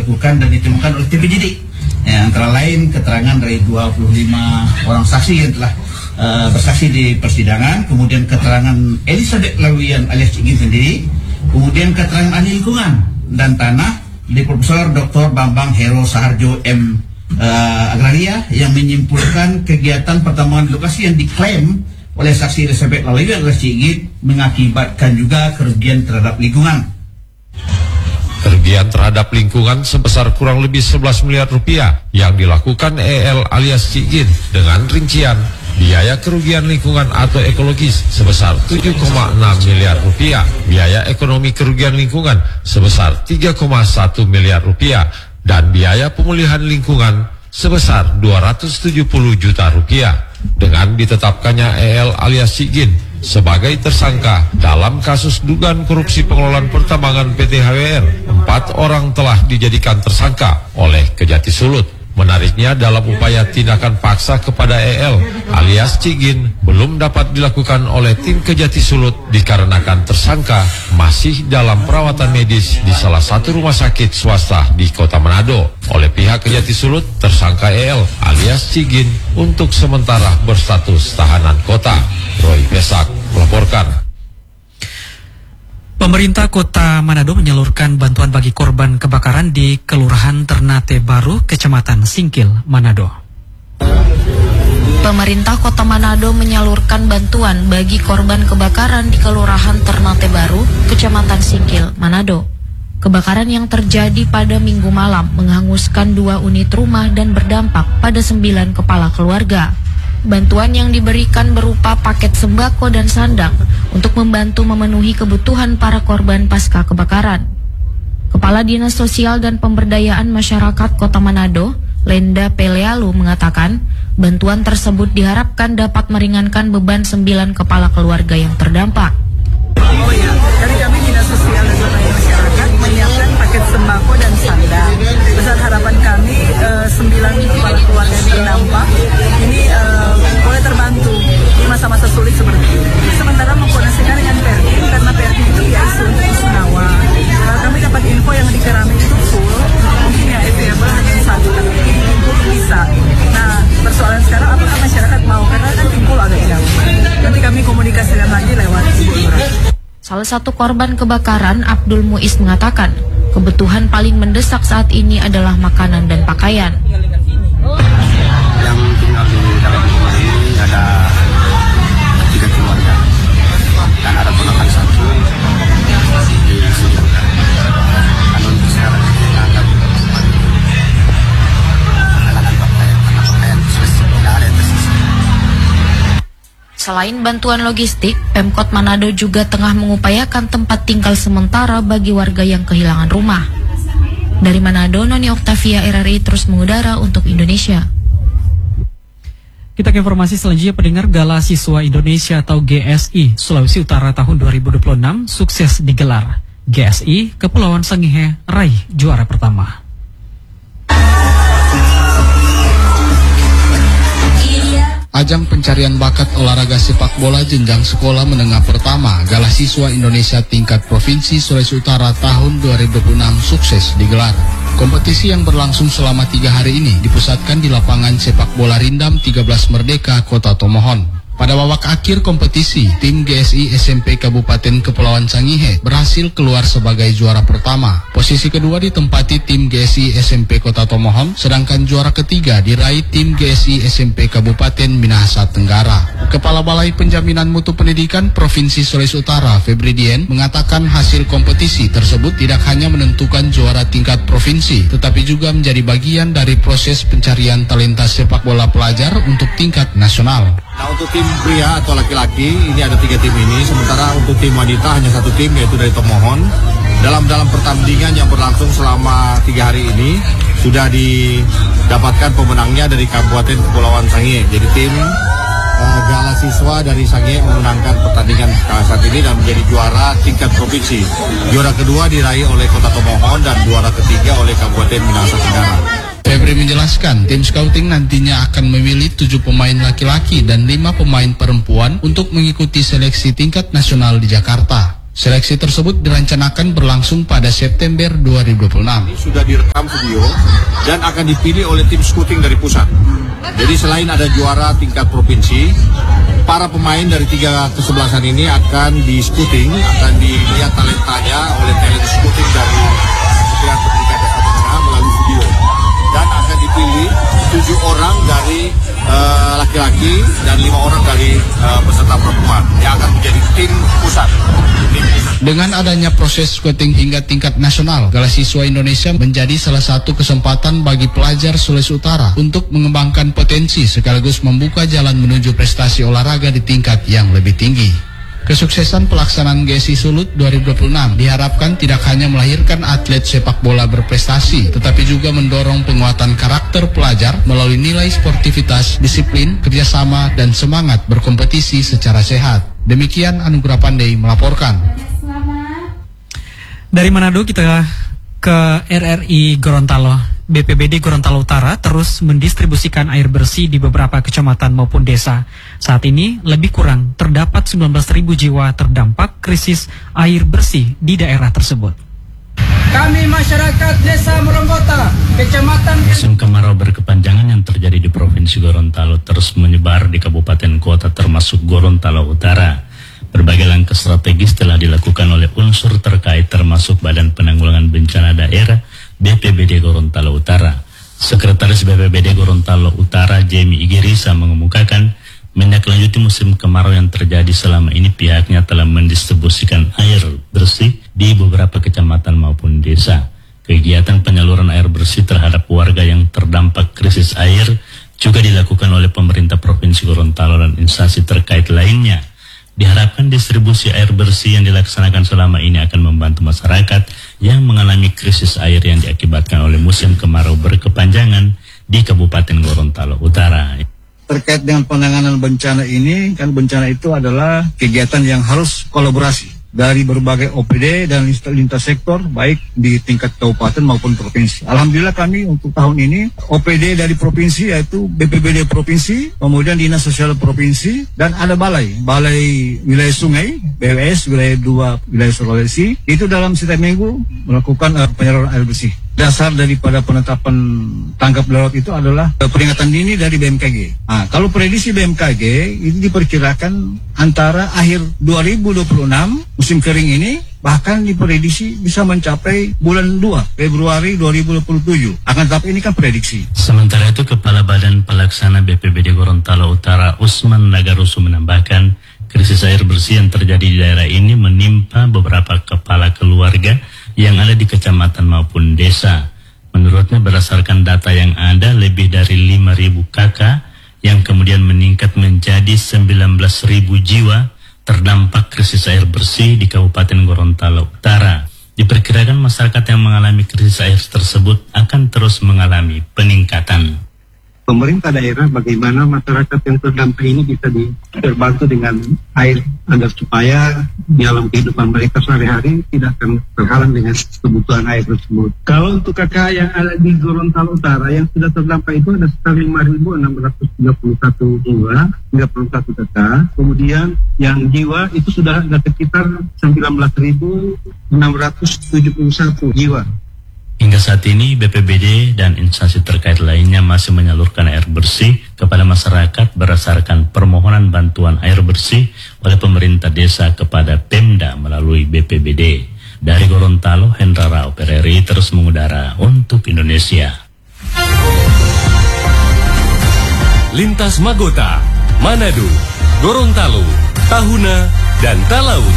dilakukan dan ditemukan oleh tim penyidik. Antara lain keterangan dari 25 orang saksi yang telah bersaksi di persidangan, kemudian keterangan Elizabeth Lawian alias Cigin sendiri, kemudian keterangan ahli lingkungan dan tanah di Profesor Dr. Bambang Hero Saharjo Agraria yang menyimpulkan kegiatan pertambangan di lokasi yang diklaim oleh saksi Elizabeth Lawian alias Cigin mengakibatkan juga kerugian terhadap lingkungan. Kerugian terhadap lingkungan sebesar kurang lebih 11 miliar rupiah yang dilakukan EL alias Cigin dengan rincian biaya kerugian lingkungan atau ekologis sebesar 7,6 miliar rupiah, biaya ekonomi kerugian lingkungan sebesar 3,1 miliar rupiah, dan biaya pemulihan lingkungan sebesar 270 juta rupiah. Dengan ditetapkannya EL alias Cigin sebagai tersangka dalam kasus dugaan korupsi pengelolaan pertambangan PT HWR, 4 orang telah dijadikan tersangka oleh Kejati Sulut. Menariknya, dalam upaya tindakan paksa kepada EL alias Cigin belum dapat dilakukan oleh tim Kejati Sulut dikarenakan tersangka masih dalam perawatan medis di salah satu rumah sakit swasta di Kota Manado. Oleh pihak Kejati Sulut, tersangka EL alias Cigin untuk sementara berstatus tahanan kota. Roy Pesak melaporkan. Pemerintah Kota Manado menyalurkan bantuan bagi korban kebakaran di Kelurahan Ternate Baru, Kecamatan Singkil, Manado. Pemerintah Kota Manado menyalurkan bantuan bagi korban kebakaran di Kelurahan Ternate Baru, Kecamatan Singkil, Manado. Kebakaran yang terjadi pada Minggu malam menghanguskan 2 unit rumah dan berdampak pada 9 kepala keluarga. Bantuan yang diberikan berupa paket sembako dan sandang untuk membantu memenuhi kebutuhan para korban pasca kebakaran. Kepala Dinas Sosial dan Pemberdayaan Masyarakat Kota Manado, Lenda Pelealu, mengatakan bantuan tersebut diharapkan dapat meringankan beban 9 kepala keluarga yang terdampak. Dari kami Dinas Sosial dan Pemberdayaan Masyarakat menyiapkan paket sembako dan sandang. Besar harapan kami 9 kepala keluarga yang terdampak ini boleh terbantu di masa-masa sulit seperti ini. Sementara mengkoordinasikan dengan Perdi, karena Perdi itu biasa untuk Sunawa. Kami dapat info yang di Keramik itu full, mungkin yang available hanya satu, tapi Timpul bisa. Nah, persoalan sekarang apakah masyarakat mau, karena kan Timpul agak jauh. Nanti kami komunikasikan lagi lewat Timpul. Salah satu korban kebakaran, Abdul Muiz, mengatakan kebutuhan paling mendesak saat ini adalah makanan dan pakaian. Yang tinggal di dalam rumah ini ada 3 keluarga dan ada ponakan 1 di sini juga. Dan untuk sekarang ada pakaian spesifik, tidak ada yang tersisa. Selain bantuan logistik, Pemkot Manado juga tengah mengupayakan tempat tinggal sementara bagi warga yang kehilangan rumah. Dari Manado, Noni Oktavia, RRI terus mengudara untuk Indonesia. Kita ke informasi selanjutnya. Pendengar, Gala Siswa Indonesia atau GSI Sulawesi Utara tahun 2026 sukses digelar. GSI Kepulauan Sangihe raih juara pertama. Ajang pencarian bakat olahraga sepak bola jenjang sekolah menengah pertama Gala Siswa Indonesia tingkat Provinsi Sulawesi Utara tahun 2026 sukses digelar. Kompetisi yang berlangsung selama 3 hari ini dipusatkan di lapangan sepak bola Rindam 13 Merdeka, Kota Tomohon. Pada babak akhir kompetisi, tim GSI SMP Kabupaten Kepulauan Sangihe berhasil keluar sebagai juara pertama. Posisi kedua ditempati tim GSI SMP Kota Tomohon, sedangkan juara ketiga diraih tim GSI SMP Kabupaten Minahasa Tenggara. Kepala Balai Penjaminan Mutu Pendidikan Provinsi Sulawesi Utara, Febri Dien, mengatakan hasil kompetisi tersebut tidak hanya menentukan juara tingkat provinsi, tetapi juga menjadi bagian dari proses pencarian talenta sepak bola pelajar untuk tingkat nasional. Nah, untuk tim pria atau laki-laki ini ada 3 tim ini, sementara untuk tim wanita hanya 1 tim, yaitu dari Tomohon. Dalam pertandingan yang berlangsung selama 3 hari ini sudah didapatkan pemenangnya dari Kabupaten Kepulauan Sangihe. Jadi tim Gala Siswa dari Sangihe memenangkan pertandingan saat ini dan menjadi juara tingkat provinsi. Juara kedua diraih oleh Kota Tomohon dan juara ketiga oleh Kabupaten Minahasa Tenggara. Febri menjelaskan tim scouting nantinya akan memilih 7 pemain laki-laki dan 5 pemain perempuan untuk mengikuti seleksi tingkat nasional di Jakarta. Seleksi tersebut direncanakan berlangsung pada September 2026. Ini sudah direkam video dan akan dipilih oleh tim scouting dari pusat. Jadi selain ada juara tingkat provinsi, para pemain dari 3 kesebelasan ini akan di scouting, akan dilihat talentanya oleh talent scouting dari Kesatuan Pendidikan Desa Menengah melalui video. Dan akan dipilih 7 orang dari laki-laki dan 5 orang dari peserta perempuan yang akan menjadi tim pusat. Dengan adanya proses scouting hingga tingkat nasional, Galasiswa Indonesia menjadi salah satu kesempatan bagi pelajar Sulawesi Utara untuk mengembangkan potensi sekaligus membuka jalan menuju prestasi olahraga di tingkat yang lebih tinggi. Kesuksesan pelaksanaan GSI Sulut 2026 diharapkan tidak hanya melahirkan atlet sepak bola berprestasi, tetapi juga mendorong penguatan karakter pelajar melalui nilai sportivitas, disiplin, kerjasama, dan semangat berkompetisi secara sehat. Demikian Anugrah Pandey melaporkan. Dari Manado kita ke RRI Gorontalo. BPBD Gorontalo Utara terus mendistribusikan air bersih di beberapa kecamatan maupun desa. Saat ini lebih kurang terdapat 19.000 jiwa terdampak krisis air bersih di daerah tersebut. Kami masyarakat Desa Meronggota, Kecamatan Musim kemarau berkepanjangan yang terjadi di Provinsi Gorontalo terus menyebar di kabupaten kota termasuk Gorontalo Utara. Berbagai langkah strategis telah dilakukan oleh unsur terkait termasuk Badan Penanggulangan Bencana Daerah BPBD Gorontalo Utara. Sekretaris BPBD Gorontalo Utara Jamie Igirisa mengemukakan menindaklanjuti musim kemarau yang terjadi selama ini pihaknya telah mendistribusikan air bersih di beberapa kecamatan maupun desa. Kegiatan penyaluran air bersih terhadap warga yang terdampak krisis air juga dilakukan oleh pemerintah Provinsi Gorontalo dan instansi terkait lainnya. Diharapkan distribusi air bersih yang dilaksanakan selama ini akan membantu masyarakat yang mengalami krisis air yang diakibatkan oleh musim kemarau berkepanjangan di Kabupaten Gorontalo Utara. Terkait dengan penanganan bencana ini, kan bencana itu adalah kegiatan yang harus kolaborasi dari berbagai OPD dan lintas sektor, baik di tingkat kabupaten maupun provinsi. Alhamdulillah kami untuk tahun ini, OPD dari provinsi yaitu BPBD Provinsi, kemudian Dinas Sosial Provinsi, dan ada balai wilayah sungai, BWS, wilayah 2, wilayah Sulawesi, itu dalam setiap minggu melakukan penyaluran air bersih. Dasar daripada penetapan tanggap darurat itu adalah peringatan dini dari BMKG. Nah, kalau prediksi BMKG itu diperkirakan antara akhir 2026 musim kering ini bahkan diprediksi bisa mencapai bulan 2 Februari 2027. Akan tetapi ini kan prediksi. Sementara itu Kepala Badan Pelaksana BPBD Gorontalo Utara Usman Nagarusu menambahkan krisis air bersih yang terjadi di daerah ini menimpa beberapa kepala keluarga yang ada di kecamatan maupun desa. Menurutnya berdasarkan data yang ada lebih dari 5.000 kakak yang kemudian meningkat menjadi 19.000 jiwa terdampak krisis air bersih di Kabupaten Gorontalo Utara. Diperkirakan masyarakat yang mengalami krisis air tersebut akan terus mengalami peningkatan. Pemerintah daerah bagaimana masyarakat yang terdampak ini bisa terbantu dengan air agar supaya dalam kehidupan mereka sehari-hari tidak akan terhalang dengan kebutuhan air tersebut. Kalau untuk kakak yang ada di Gorontalo Utara yang sudah terdampak itu ada sekitar 5.631 jiwa, 31 kakak. Kemudian yang jiwa itu sudah ada sekitar 19.671 jiwa. Hingga saat ini BPBD dan instansi terkait lainnya masih menyalurkan air bersih kepada masyarakat berdasarkan permohonan bantuan air bersih oleh pemerintah desa kepada Pemda melalui BPBD. Dari Gorontalo, Hendra Rao PRRI terus mengudara untuk Indonesia. Lintas Magota, Manado, Gorontalo, Tahuna, dan Talaut.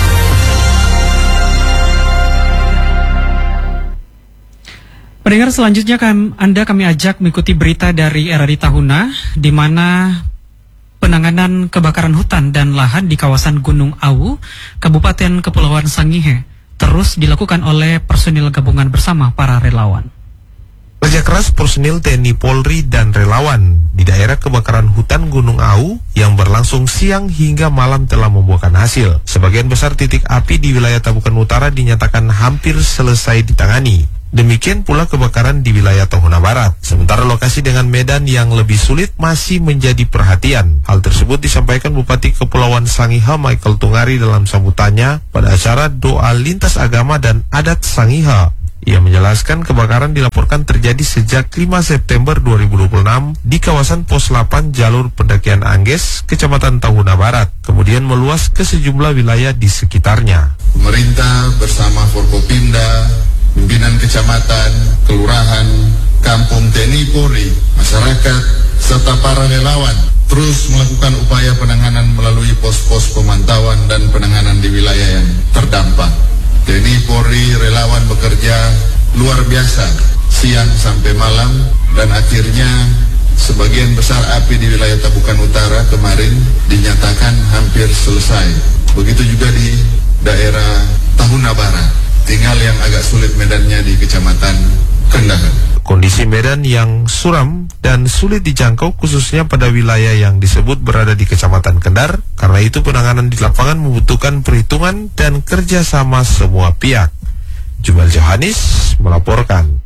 Pendengar selanjutnya kami ajak mengikuti berita dari RRI Tahuna, di mana penanganan kebakaran hutan dan lahan di kawasan Gunung Awu, Kabupaten Kepulauan Sangihe, terus dilakukan oleh personil gabungan bersama para relawan. Kerja keras personil TNI Polri dan relawan di daerah kebakaran hutan Gunung Awu yang berlangsung siang hingga malam telah membuahkan hasil. Sebagian besar titik api di wilayah Tabukan Utara dinyatakan hampir selesai ditangani. Demikian pula kebakaran di wilayah Tahuna Barat. Sementara lokasi dengan medan yang lebih sulit masih menjadi perhatian. Hal tersebut disampaikan Bupati Kepulauan Sangihe Michael Tungari dalam sambutannya pada acara doa lintas agama dan adat Sangihe. Ia menjelaskan kebakaran dilaporkan terjadi sejak 5 September 2026 di kawasan Pos 8 jalur pendakian Angges, Kecamatan Tahuna Barat, kemudian meluas ke sejumlah wilayah di sekitarnya. Pemerintah bersama Forkopimda, pimpinan kecamatan, kelurahan, kampung TNI Polri, masyarakat, serta para relawan terus melakukan upaya penanganan melalui pos-pos pemantauan dan penanganan di wilayah yang terdampak. TNI Polri relawan bekerja luar biasa siang sampai malam dan akhirnya sebagian besar api di wilayah Tabukan Utara kemarin dinyatakan hampir selesai. Begitu juga di daerah Tahuna Barat. Tinggal yang agak sulit medannya di Kecamatan Kendal. Kondisi medan yang suram dan sulit dijangkau khususnya pada wilayah yang disebut berada di Kecamatan Kendar. Karena itu penanganan di lapangan membutuhkan perhitungan dan kerjasama semua pihak. Jumal Johanis melaporkan.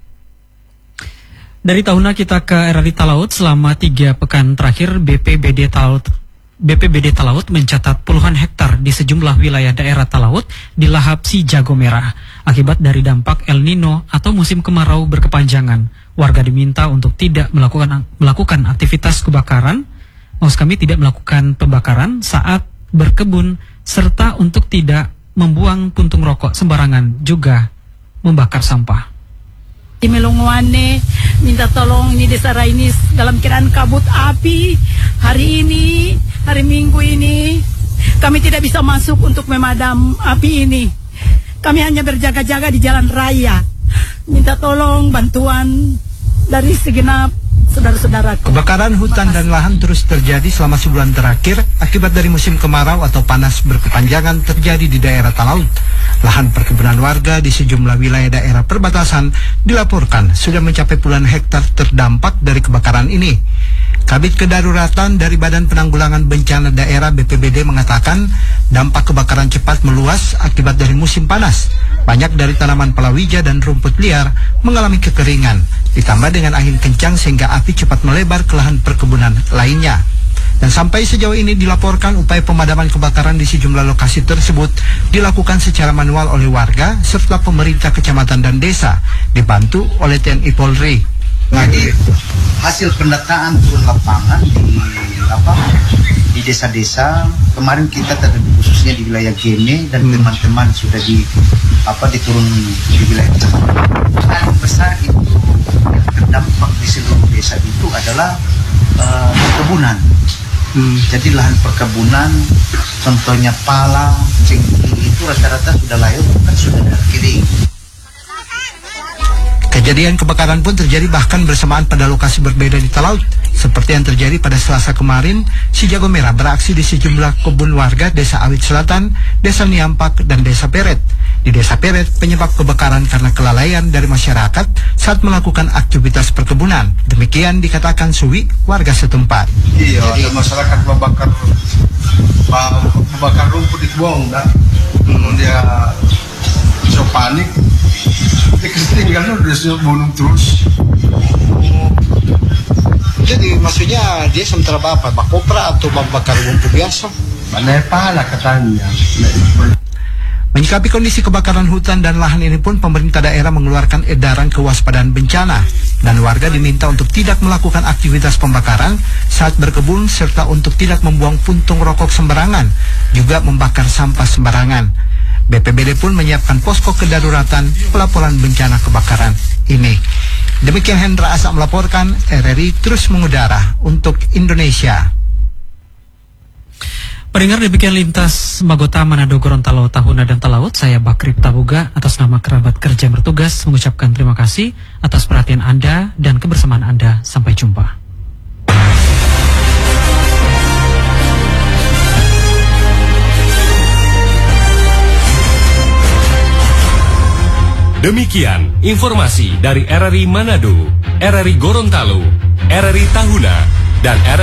Dari Tahuna kita ke RRI Talaut. Selama 3 pekan terakhir BPBD Talaut mencatat puluhan hektar di sejumlah wilayah daerah Talaut dilahap si jago merah. Akibat dari dampak El Nino atau musim kemarau berkepanjangan, warga diminta untuk tidak melakukan aktivitas kebakaran, tidak melakukan pembakaran saat berkebun, serta untuk tidak membuang puntung rokok sembarangan, juga membakar sampah. Di Melongoane minta tolong ini desa ini dalam keadaan kabut api hari ini, hari Minggu ini kami tidak bisa masuk untuk memadam api ini. Kami hanya berjaga-jaga di jalan raya. Minta tolong bantuan dari segenap saudara-saudara. Kebakaran hutan dan lahan terus terjadi selama sebulan terakhir akibat dari musim kemarau atau panas berkepanjangan terjadi di daerah Talaut. Lahan perkebunan warga di sejumlah wilayah daerah perbatasan dilaporkan sudah mencapai puluhan hektar terdampak dari kebakaran ini. Kabid Kedaruratan dari Badan Penanggulangan Bencana Daerah BPBD mengatakan dampak kebakaran cepat meluas akibat dari musim panas. Banyak dari tanaman palawija dan rumput liar mengalami kekeringan, ditambah dengan angin kencang sehingga api cepat melebar ke lahan perkebunan lainnya. Dan sampai sejauh ini dilaporkan upaya pemadaman kebakaran di sejumlah lokasi tersebut dilakukan secara manual oleh warga serta pemerintah kecamatan dan desa, dibantu oleh TNI Polri. Jadi hasil pendataan turun lapangan di desa-desa kemarin kita khususnya di wilayah Gene dan teman-teman sudah diturun di wilayah kecamatan. Paling besar itu yang terdampak di seluruh desa itu adalah perkebunan. Jadi lahan perkebunan, contohnya pala, cengkeh itu rata-rata sudah layu, kan sudah kering. Kejadian kebakaran pun terjadi bahkan bersamaan pada lokasi berbeda di Talaut. Seperti yang terjadi pada Selasa kemarin, si jago merah beraksi di sejumlah kebun warga Desa Awit Selatan, Desa Niampak, dan Desa Peret. Di Desa Peret, penyebab kebakaran karena kelalaian dari masyarakat saat melakukan aktivitas perkebunan. Demikian dikatakan Suwi, warga setempat. Iya, ada masyarakat membakar rumput di kebun, dia so panik. Ketinggalan udah bunuh terus. Jadi maksudnya dia sementara apa? Bakopra atau membakar rumput biasa? Mana pala katanya. Menyikapi kondisi kebakaran hutan dan lahan ini pun pemerintah daerah mengeluarkan edaran kewaspadaan bencana dan warga diminta untuk tidak melakukan aktivitas pembakaran saat berkebun serta untuk tidak membuang puntung rokok sembarangan, juga membakar sampah sembarangan. BPBD pun menyiapkan posko kedaruratan pelaporan bencana kebakaran ini. Demikian Hendra Asa melaporkan, RRI terus mengudara untuk Indonesia. Pendengar, demikian lintas Magota, Manado, Gorontalo, Tahuna, dan Talaut. Saya Bakrip Tabuga atas nama kerabat kerja yang bertugas mengucapkan terima kasih atas perhatian Anda dan kebersamaan Anda. Sampai jumpa. Demikian informasi dari RRI Manado, RRI Gorontalo, RRI Tahuna, dan RRI